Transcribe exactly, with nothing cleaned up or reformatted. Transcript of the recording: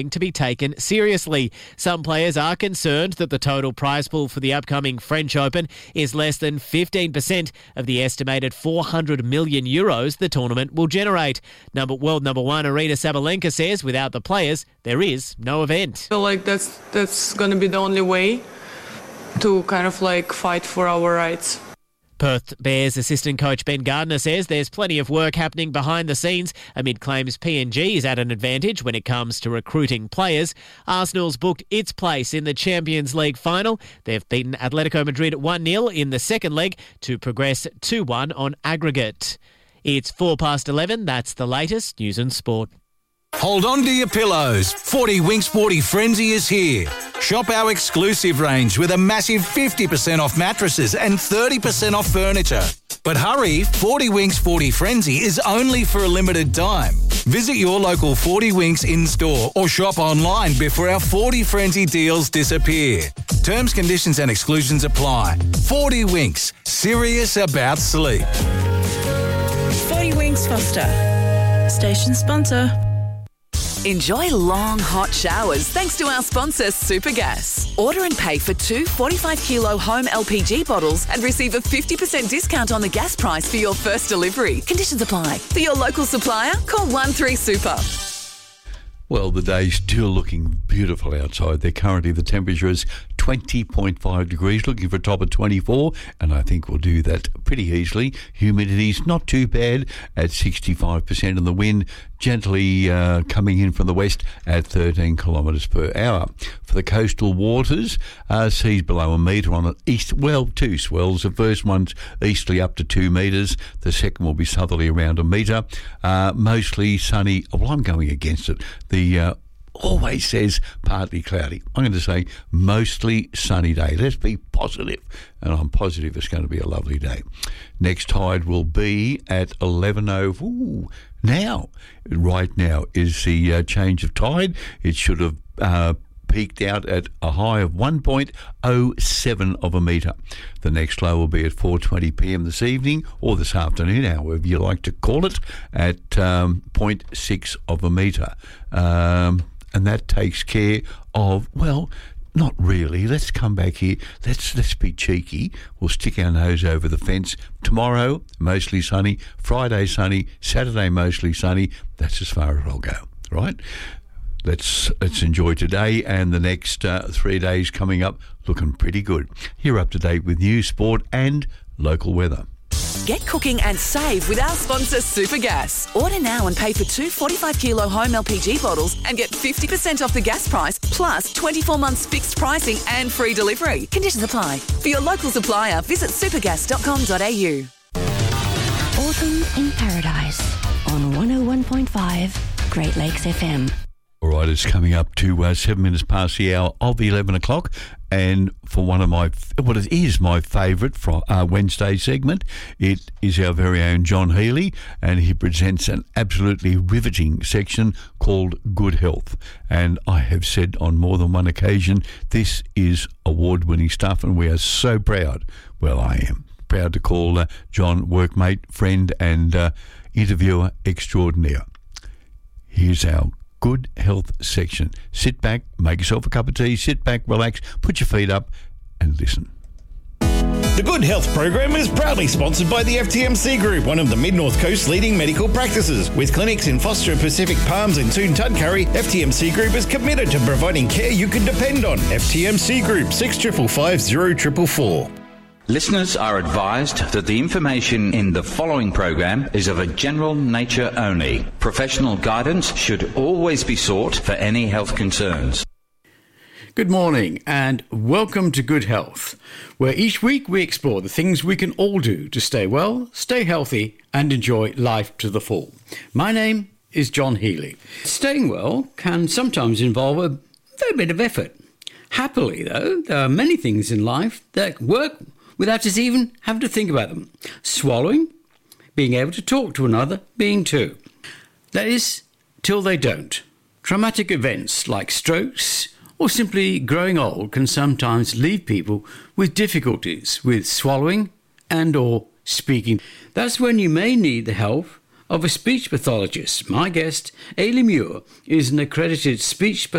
to be taken seriously. Some players are concerned that the total prize pool for the upcoming French Open is less than fifteen percent of the estimated four hundred million euros the tournament will generate. Number World number one Aryna Sabalenka says without the players, there is no event. I feel like that's, that's going to be the only way to kind of like fight for our rights. Perth Bears assistant coach Ben Gardner says there's plenty of work happening behind the scenes amid claims P N G is at an advantage when it comes to recruiting players. Arsenal's booked its place in the Champions League final. They've beaten Atletico Madrid one nil in the second leg to progress two one on aggregate. It's four past eleven. That's the latest news and sport. Hold on to your pillows. forty Winks Sporty Frenzy is here. Shop our exclusive range with a massive fifty percent off mattresses and thirty percent off furniture. But hurry, forty Winks Sporty Frenzy is only for a limited time. Visit your local forty Winks in-store or shop online before our forty Frenzy deals disappear. Terms, conditions and exclusions apply. forty Winks, serious about sleep. forty Winks Foster, station sponsor. Enjoy long, hot showers thanks to our sponsor, Supergas. Order and pay for two forty-five kilo home L P G bottles and receive a fifty percent discount on the gas price for your first delivery. Conditions apply. For your local supplier, call one three super. Well, the day's still looking beautiful outside. There currently the temperature is twenty point five degrees, looking for a top of twenty-four, and I think we'll do that pretty easily. Humidity's not too bad at sixty-five percent, and the wind gently uh, coming in from the west at thirteen kilometres per hour. For the coastal waters, uh, seas below a metre on the east, well, two swells. The first one's easterly up to two metres. The second will be southerly around a metre. Uh, mostly sunny. Well, I'm going against it. The uh, always says partly cloudy. I'm going to say mostly sunny day. Let's be positive, and I'm positive it's going to be a lovely day. Next tide will be at eleven oh. Ooh, now, right now is the uh, change of tide. It should have uh, peaked out at a high of one point oh seven of a metre. The next low will be at four twenty p m this evening, or this afternoon, however you like to call it, at um, zero point six of a metre. Um, and that takes care of, well, not really. Let's come back here. Let's let's be cheeky. We'll stick our nose over the fence. Tomorrow, mostly sunny. Friday, sunny. Saturday, mostly sunny. That's as far as I'll go, right? Let's let's enjoy today and the next uh, three days coming up. Looking pretty good. You're up to date with news, sport and local weather. Get cooking and save with our sponsor, Supergas. Order now and pay for two forty-five kilo home L P G bottles and get fifty percent off the gas price, plus twenty-four months fixed pricing and free delivery. Conditions apply. For your local supplier, visit supergas dot com dot a u. Autumn in Paradise on one oh one point five Great Lakes F M. All right, it's coming up to uh, seven minutes past the hour of eleven o'clock, and for one of my, what it is my favourite for, uh, Wednesday segment, it is our very own John Healy, and he presents an absolutely riveting section called Good Health. And I have said on more than one occasion, this is award-winning stuff, and we are so proud, well, I am proud to call uh, John workmate, friend, and uh, interviewer extraordinaire. Here's our Good Health section. Sit back, make yourself a cup of tea, sit back, relax, put your feet up and listen. The Good Health program is proudly sponsored by the F T M C Group, one of the Mid-North Coast's leading medical practices. With clinics in Foster, Pacific Palms and Toon Tudcurry, F T M C Group is committed to providing care you can depend on. F T M C Group, six five five five zero four four four. Listeners are advised that the information in the following program is of a general nature only. Professional guidance should always be sought for any health concerns. Good morning and welcome to Good Health, where each week we explore the things we can all do to stay well, stay healthy and enjoy life to the full. My name is John Healy. Staying well can sometimes involve a fair bit of effort. Happily, though, there are many things in life that work without us even having to think about them. Swallowing, being able to talk to another, being two. That is, till they don't. Traumatic events like strokes or simply growing old can sometimes leave people with difficulties with swallowing and or speaking. That's when you may need the help of a speech pathologist. My guest, Ailey Muir, is an accredited speech pathologist